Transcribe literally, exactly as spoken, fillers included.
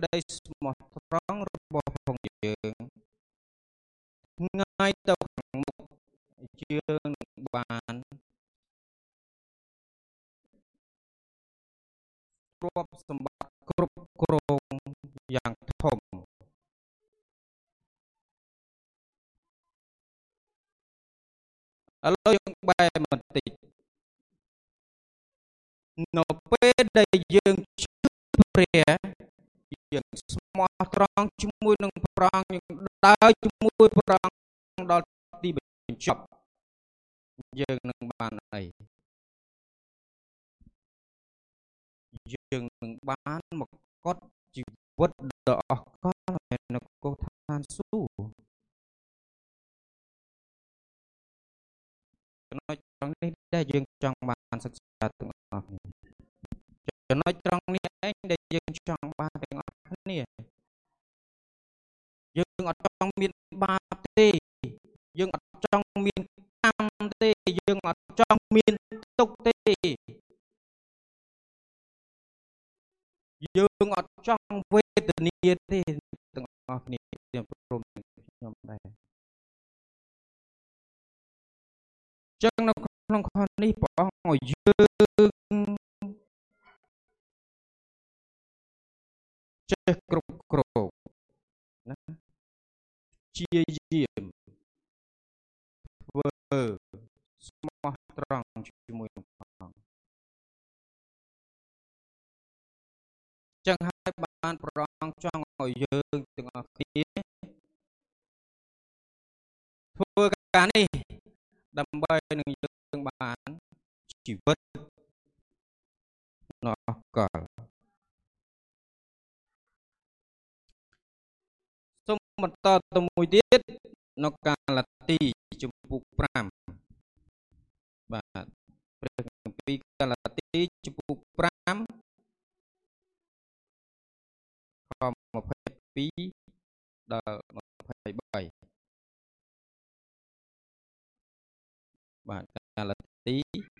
ក្តីស្មោះត្រង់របស់ផងយើងថ្ងៃទៅខាងមុខយើងនឹងបានទ្រព្យសម្បត្តិគ្រប់គ្រងយ៉ាងធំឥឡូវយើងបែរបន្តិចនៅពេលដែលយើងជឿព្រះយើងស្មោះត្រង់ជាមួយនឹងព្រះអង្គយើងដើរជាមួយព្រះអង្គដល់ទីបញ្ចប់យើងនឹងបានអីយើងនឹងបានមកកត់ជីវិតដ៏អស្ចារ្យនៅកោឋានសួគ៌ចំណុចត្រង់នេះដែលយើងចង់បានសិក្សាទាំងអស់គ្នាចំណុចត្រង់នេះឯងដែលយើងចង់បានទាំងអស់គ្នាយើងអត់ចង់មានបាបទេយើងអត់ចង់មានកម្មទេយើងអត់ចង់មានទុក្ខទេយើងអត់ចង់វេទនាទេទាំងអស់គ្នាខ្ញុំព្រមនឹងខ្ញុំដែរចឹងនៅក្នុងខនេះព្រះអង្គឲ្យយើងចេះគ្រប់គ្រងណាជាយាមធ្វើស្មោះត្រង់ជាមួយនឹងព្រះអង្គចឹងហើយបានព្រះអង្គចង់ឲ្យយើងទាំងអស់គ្នាធ្វើការនេះដើម្បីនឹងយើងបានជីវិតដ៏អស្ចារ្យសូមបន្តទៅមួយទៀតនៅកាឡាទីជំពូក5បាទព្រះគម្ពីរកាឡាទីជំពូក5ខម្ភៃពីរដល់ម្ភៃបីបាទកាឡាទី